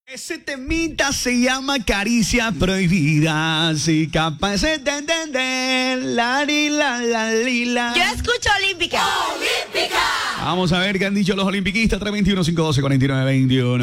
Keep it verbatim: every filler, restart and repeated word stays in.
Ese temita se llama Caricia Prohibida. Si capaz de entender. La, li, la, la, li, la. Yo escucho Olímpica. ¡Olímpica! Vamos a ver qué han dicho los olimpiquistas. tres veintiuno, cinco doce, cuarenta y nueve veintiuno.